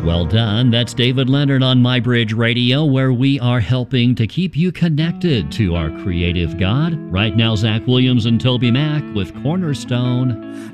Well done. That's David Leonard on MyBridge Radio, where we are helping to keep you connected to our creative God. Right now, Zach Williams and Toby Mack with Cornerstone.